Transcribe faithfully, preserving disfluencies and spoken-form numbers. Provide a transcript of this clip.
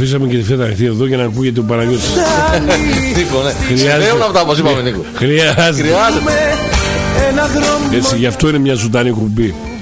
αφήσαμε και τη φέτα ανοιχτή εδώ για να ακούγεται ο Παναγιώτης. Νίκο, ναι. Συνδέουν αυτά όπως είπαμε, Νίκο. Χρειάζεται. Έτσι, γι' αυτό είναι μια ζωντανή κουμπί.